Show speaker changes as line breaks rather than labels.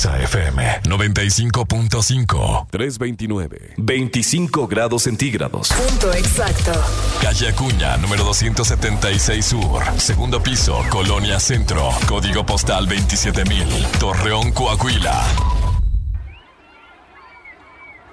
Exa FM 95.5.
329. 25 grados centígrados.
Punto exacto.
Calle Acuña, número 276 Sur. Segundo piso, Colonia Centro. Código postal 27,000. Torreón, Coahuila.